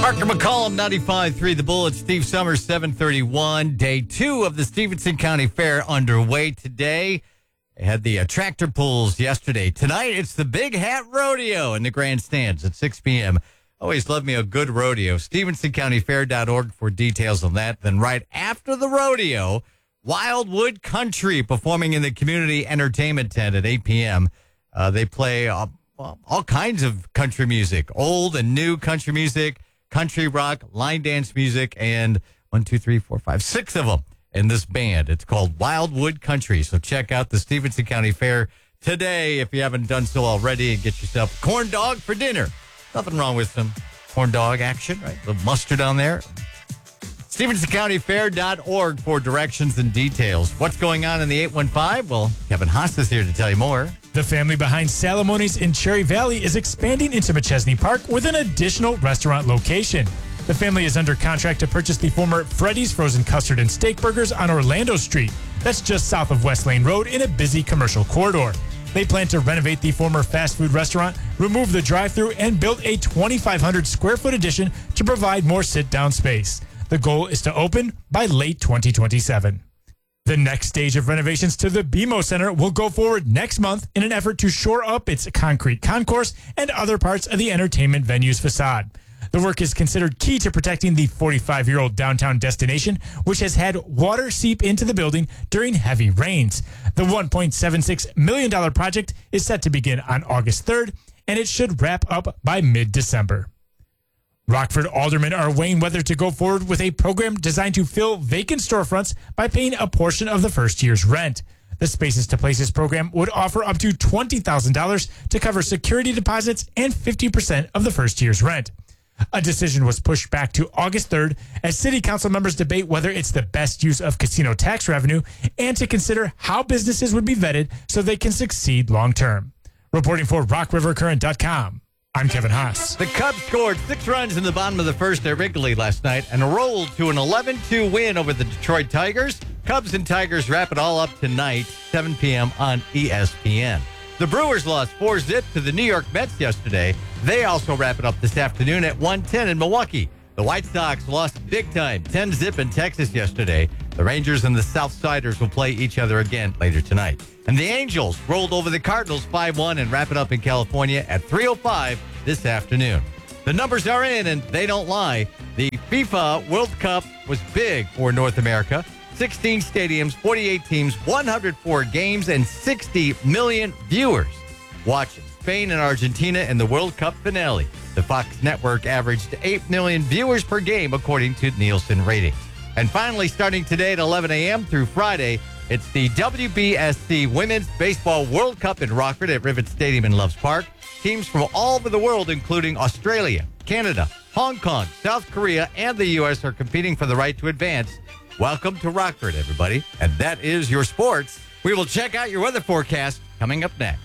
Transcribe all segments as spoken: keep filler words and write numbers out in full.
Parker McCollum, ninety-five point three The Bull. It's Steve Summers, seven thirty-one. Day two of the Stevenson County Fair underway today. They had the uh, tractor pulls yesterday. Tonight, it's the Big Hat Rodeo in the grandstands at six p.m. Always love me a good rodeo. Stevenson County Fair dot org for details on that. Then right after the rodeo, Wildwood Country performing in the community entertainment tent at eight p.m. Uh, they play uh, all kinds of country music, old and new country music, country rock, line dance music, and one, two, three, four, five, six of them in this band. It's called Wildwood Country. So check out the Stevenson County Fair today if you haven't done so already, and get yourself a corn dog for dinner. Nothing wrong with some corn dog action, right? A little mustard on there. Stevenson County Fair dot org for directions and details. What's going on in the eight one five? Well, Kevin Haas is here to tell you more. The family behind Salomoni's in Cherry Valley is expanding into McChesney Park with an additional restaurant location. The family is under contract to purchase the former Freddy's Frozen Custard and Steak Burgers on Orlando Street. That's just south of West Lane Road in a busy commercial corridor. They plan to renovate the former fast food restaurant, remove the drive-thru, and build a twenty-five hundred square foot addition to provide more sit-down space. The goal is to open by late twenty twenty-seven. The next stage of renovations to the B M O Center will go forward next month in an effort to shore up its concrete concourse and other parts of the entertainment venue's facade. The work is considered key to protecting the forty-five-year-old downtown destination, which has had water seep into the building during heavy rains. The one point seven six million dollars project is set to begin on August third, and it should wrap up by mid-December. Rockford aldermen are weighing whether to go forward with a program designed to fill vacant storefronts by paying a portion of the first year's rent. The Spaces to Places program would offer up to twenty thousand dollars to cover security deposits and fifty percent of the first year's rent. A decision was pushed back to August third as city council members debate whether it's the best use of casino tax revenue and to consider how businesses would be vetted so they can succeed long-term. Reporting for rock river current dot com, I'm Kevin Haas. The Cubs scored six runs in the bottom of the first at Wrigley last night and rolled to an eleven two win over the Detroit Tigers. Cubs and Tigers wrap it all up tonight, seven p.m. on E S P N. The Brewers lost four zip to the New York Mets yesterday. They also wrap it up this afternoon at one ten in Milwaukee. The White Sox lost big time, ten zip in Texas yesterday. The Rangers and the Southsiders will play each other again later tonight. And the Angels rolled over the Cardinals five one and wrap it up in California at three oh five this afternoon. The numbers are in and they don't lie. The FIFA World Cup was big for North America. sixteen stadiums, forty-eight teams, one hundred four games, and sixty million viewers watching Spain and Argentina in the World Cup finale. The Fox network averaged eight million viewers per game, according to Nielsen ratings. And finally, starting today at eleven a.m. through Friday, it's the W B S C Women's Baseball World Cup in Rockford at Rivet Stadium in Loves Park. Teams from all over the world, including Australia, Canada, Hong Kong, South Korea, and the U S are competing for the right to advance. Welcome to Rockford, everybody. And that is your sports. We will check out your weather forecast coming up next.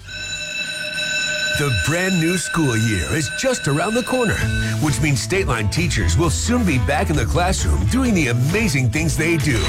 The brand new school year is just around the corner, which means State Line teachers will soon be back in the classroom doing the amazing things they do.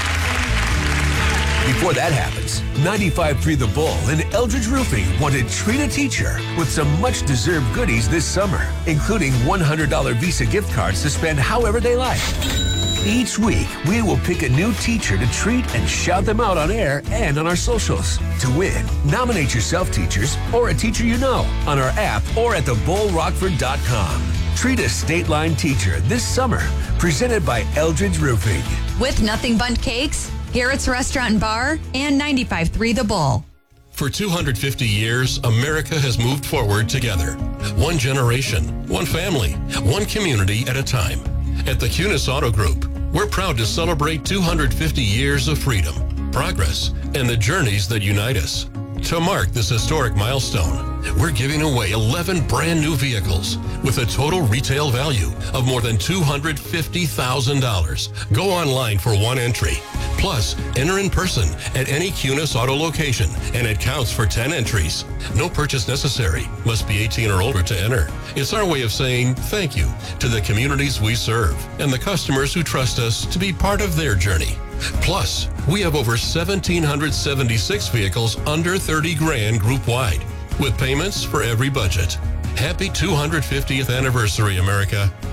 Before that happens, ninety-five point three The Bull and Eldridge Roofing want to treat a teacher with some much-deserved goodies this summer, including one hundred dollars Visa gift cards to spend however they like. Each week, we will pick a new teacher to treat and shout them out on air and on our socials. To win, nominate yourself, teachers, or a teacher you know on our app or at the bull rockford dot com. Treat a State Line teacher this summer, presented by Eldridge Roofing. With Nothing Bundt Cakes, Garrett's Restaurant and Bar, and ninety-five point three The Bull. For two hundred fifty years, America has moved forward together. One generation, one family, one community at a time. At the Cunis Auto Group, we're proud to celebrate two hundred fifty years of freedom, progress, and the journeys that unite us. To mark this historic milestone, we're giving away eleven brand new vehicles with a total retail value of more than two hundred fifty thousand dollars. Go online for one entry. Plus, enter in person at any Cunis Auto location, and it counts for ten entries. No purchase necessary. Must be eighteen or older to enter. It's our way of saying thank you to the communities we serve and the customers who trust us to be part of their journey. Plus, we have over one thousand seven hundred seventy-six vehicles under thirty grand group-wide, with payments for every budget. Happy two hundred fiftieth anniversary, America.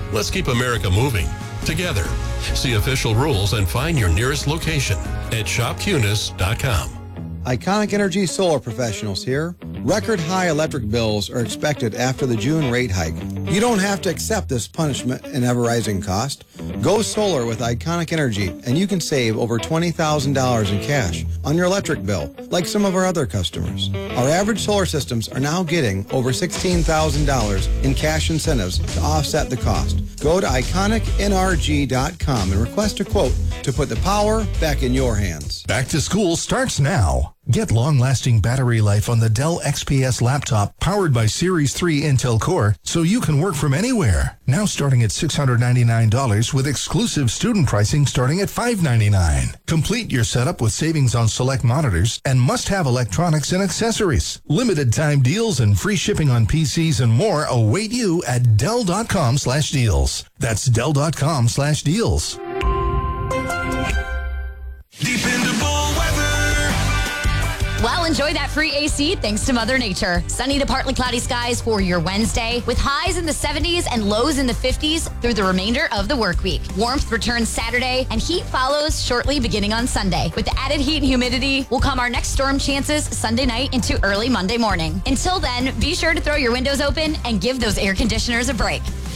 Let's keep America moving together. See official rules and find your nearest location at shop cunis dot com. Iconic Energy Solar Professionals here. Record high electric bills are expected after the June rate hike. You don't have to accept this punishment and ever-rising cost. Go solar with Iconic Energy, and you can save over twenty thousand dollars in cash on your electric bill, like some of our other customers. Our average solar systems are now getting over sixteen thousand dollars in cash incentives to offset the cost. Go to iconic n r g dot com and request a quote to put the power back in your hands. Back to school starts now. Get long-lasting battery life on the Dell X P S laptop powered by Series three Intel Core so you can work from anywhere. Now starting at six hundred ninety-nine dollars with exclusive student pricing starting at five hundred ninety-nine dollars. Complete your setup with savings on select monitors and must-have electronics and accessories. Limited time deals and free shipping on P Cs and more await you at Dell dot com slash deals. That's Dell dot com slash deals. Dependable weather. Well, enjoy that free A C thanks to Mother Nature. Sunny to partly cloudy skies for your Wednesday, with highs in the seventies and lows in the fifties through the remainder of the work week. Warmth returns Saturday, and heat follows shortly beginning on Sunday. With the added heat and humidity will come our next storm chances Sunday night into early Monday morning. Until then, be sure to throw your windows open and give those air conditioners a break.